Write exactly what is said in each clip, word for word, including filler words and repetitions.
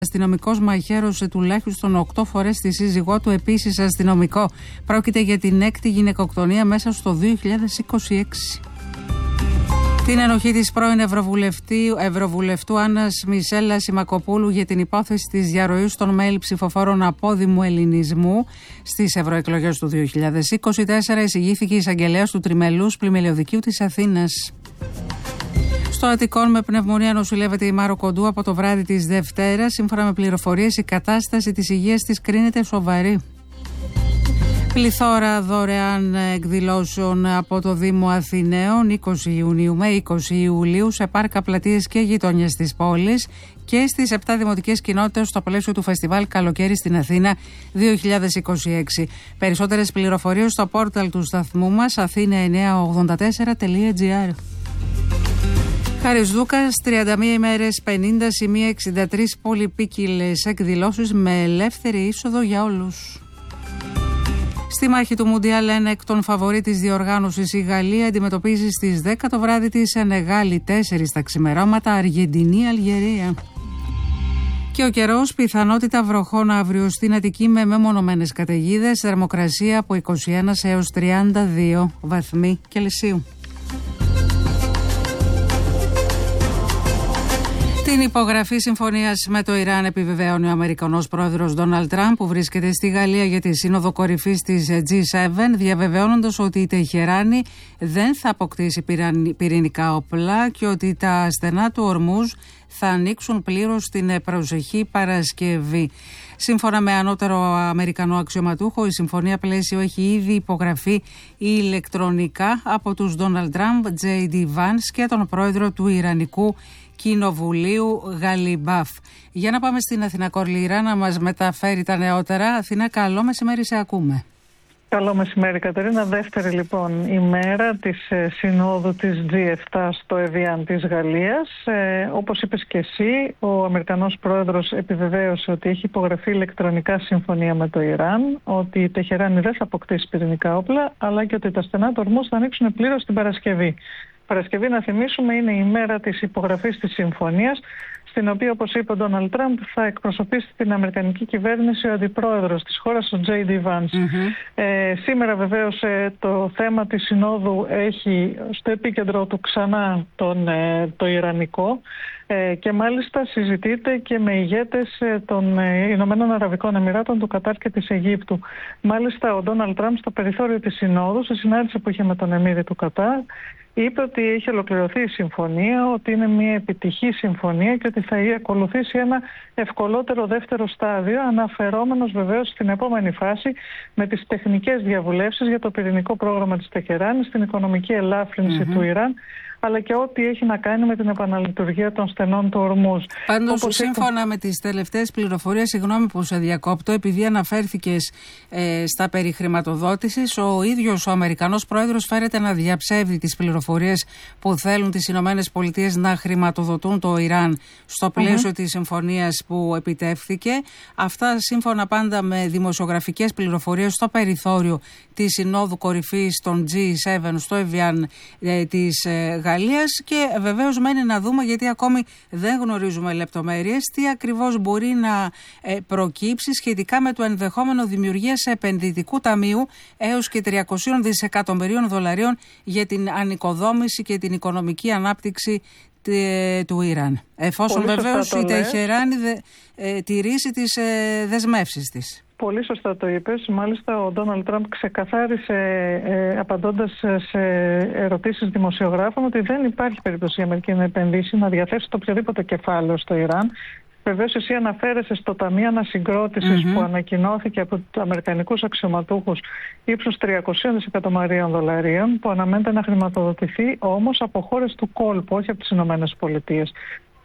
Αστυνομικός μαχαίρωσε τουλάχιστον οκτώ φορές τη σύζυγό του, επίσης αστυνομικό. Πρόκειται για την έκτη γυναικοκτονία μέσα στο δύο χιλιάδες είκοσι έξι. Την ενοχή της πρώην Ευρωβουλευτού Άννας Μισέλα Σιμακοπούλου για την υπόθεση της διαρροής των μέιλ ψηφοφόρων απόδημου ελληνισμού στις ευρωεκλογές του δύο χιλιάδες είκοσι τέσσερα εισηγήθηκε η εισαγγελέας του Τριμελούς Πλημελιωδικείου της Αθήνας. Στο Αττικόν με πνευμονία νοσηλεύεται η Μάρο Κοντού από το βράδυ της Δευτέρας. Σύμφωνα με πληροφορίες, η κατάσταση της υγείας της κρίνεται σοβαρή. Πληθώρα δωρεάν εκδηλώσεων από το Δήμο Αθηναίων είκοσι Ιουνίου με είκοσι Ιουλίου σε πάρκα, πλατείες και γειτονιές της πόλης και στις επτά δημοτικές κοινότητες στο πλαίσιο του Φεστιβάλ Καλοκαίρι στην Αθήνα δύο χιλιάδες είκοσι έξι. Περισσότερες πληροφορίες στο πόρταλ του σταθμού μας αθήνα εννιακόσια ογδόντα τέσσερα τελεία τζι άρ. Χαρισδούκας, τριάντα μία ημέρες, πενήντα σημεία, εξήντα τρεις πολυπίκυλες εκδηλώσεις με ελεύθερη είσοδο για όλους. Στη μάχη του Μουντιάλ, ένα εκ των φαβορί της διοργάνωσης, η Γαλλία αντιμετωπίζει στις δέκα το βράδυ τη Σενεγάλη, τέσσερις τα ξημερώματα, Αργεντινή-Αλγερία. Και ο καιρός, πιθανότητα βροχών αύριο στην Αττική με μεμονωμένες καταιγίδες, θερμοκρασία από είκοσι ένα έως τριάντα δύο βαθμοί Κελσίου. Την υπογραφή συμφωνίας με το Ιράν επιβεβαίωνε ο Αμερικανός πρόεδρος Ντόναλντ Τραμπ, που βρίσκεται στη Γαλλία για τη σύνοδο κορυφής της τζι επτά, διαβεβαιώνοντας ότι η Τεχεράνη δεν θα αποκτήσει πυρηνικά όπλα και ότι τα στενά του Ορμούζ θα ανοίξουν πλήρως την προσεχή Παρασκευή. Σύμφωνα με ανώτερο Αμερικανό αξιωματούχο, η συμφωνία πλαίσιο έχει ήδη υπογραφεί ηλεκτρονικά από τους Ντόναλντ Τραμπ, τζέι ντι Vance και τον πρόεδρο του Ιρανικού Κοινοβουλίου Γαλιμπάφ. Για να πάμε στην Αθηνά Κορλήρα να μας μεταφέρει τα νεότερα. Αθηνά, καλό μεσημέρι, σε ακούμε. Καλό μεσημέρι, Κατερίνα. Δεύτερη λοιπόν ημέρα της ε, συνόδου της τζι επτά στο Εβιάν της Γαλλίας. Ε, όπως είπες και εσύ, ο Αμερικανός πρόεδρος επιβεβαίωσε ότι έχει υπογραφεί ηλεκτρονικά συμφωνία με το Ιράν, ότι η Τεχεράνη δεν θα αποκτήσει πυρηνικά όπλα, αλλά και ότι τα στενά του Ορμούζ θα ανοίξουν πλήρως την Παρασκευή. Παρασκευή, να θυμίσουμε, είναι η μέρα της υπογραφής της συμφωνίας, στην οποία, όπως είπε ο Ντόναλντ Τραμπ, θα εκπροσωπήσει την Αμερικανική κυβέρνηση ο αντιπρόεδρος της χώρας, ο τζέι ντι Vance. Mm-hmm. Ε, σήμερα βεβαίως ε, το θέμα της συνόδου έχει στο επίκεντρο του ξανά τον, ε, το Ιρανικό ε, και μάλιστα συζητείται και με ηγέτες ε, των ε, Ηνωμένων Αραβικών Εμιράτων, του Κατάρ και της Αιγύπτου. Μάλιστα ο Ντόναλντ Τραμπ στο περιθώριο της συνόδου, σε συνάντηση που είχε με τον Εμμύρη του Κατάρ, είπε ότι έχει ολοκληρωθεί η συμφωνία, ότι είναι μια επιτυχή συμφωνία και ότι θα ακολουθήσει ένα ευκολότερο δεύτερο στάδιο, αναφερόμενος βεβαίως στην επόμενη φάση με τις τεχνικές διαβουλεύσεις για το πυρηνικό πρόγραμμα της Τεχεράνης, την οικονομική ελάφρυνση mm-hmm. του Ιράν, αλλά και ό,τι έχει να κάνει με την επαναλειτουργία των στενών του Ορμούζ. Πάντως, όπως σύμφωνα έχω... με τις τελευταίες πληροφορίες, συγγνώμη που σε διακόπτω, επειδή αναφέρθηκες ε, στα περί χρηματοδότησης, ο ίδιος ο Αμερικανός πρόεδρος φέρεται να διαψεύδει τις πληροφορίες που θέλουν τις Ηνωμένες Πολιτείες να χρηματοδοτούν το Ιράν στο πλαίσιο mm-hmm. της συμφωνίας που επιτεύχθηκε. Αυτά σύμφωνα πάντα με δημοσιογραφικές πληροφορίες στο περιθώριο της Συνόδου Κορυφής των τζι επτά στο Εβιάν ε, της ε, Γαλλίας, και βεβαίως μένει να δούμε, γιατί ακόμη δεν γνωρίζουμε λεπτομέρειες, τι ακριβώς μπορεί να ε, προκύψει σχετικά με το ενδεχόμενο δημιουργίας επενδυτικού ταμείου έως και τριακόσια δισεκατομμυρίων δολαρίων για την ανοικοδόμηση και την οικονομική ανάπτυξη του Ιράν. Εφόσον βεβαίως η Τεχεράνη δε, ε, τηρήσει τις ε, δεσμεύσεις της. Πολύ σωστά το είπες. Μάλιστα ο Ντόναλντ Τραμπ ξεκαθάρισε ε, απαντώντας σε ερωτήσεις δημοσιογράφων ότι δεν υπάρχει περίπτωση η Αμερική να επενδύσει, να διαθέσει το οποιοδήποτε κεφάλαιο στο Ιράν. Βεβαίως εσύ αναφέρεσαι στο Ταμείο Ανασυγκρότησης mm-hmm. που ανακοινώθηκε από τους Αμερικανικούς αξιωματούχους ύψους τριακόσια δισεκατομμυρίων δολαρίων, που αναμένεται να χρηματοδοτηθεί όμως από χώρες του κόλπου, όχι από τις Ηνωμένες Πολιτείες.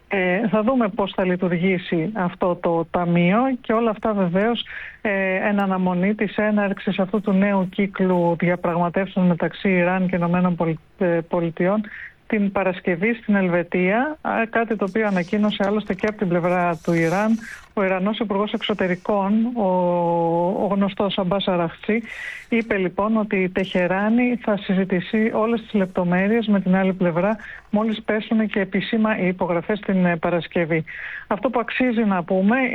Ε, θα δούμε πώς θα λειτουργήσει αυτό το ταμείο και όλα αυτά βεβαίως ε, εν αναμονή της έναρξης αυτού του νέου κύκλου διαπραγματεύσεων μεταξύ Ιράν και Ηνωμένων Πολιτειών την Παρασκευή στην Ελβετία, κάτι το οποίο ανακοίνωσε άλλωστε και από την πλευρά του Ιράν ο Ιρανός Υπουργός Εξωτερικών, ο, ο γνωστός Αμπάς Αραχτσί. Είπε λοιπόν ότι η Τεχεράνη θα συζητήσει όλες τις λεπτομέρειες με την άλλη πλευρά μόλις πέσουν και επίσημα οι υπογραφές την Παρασκευή. Αυτό που αξίζει να πούμε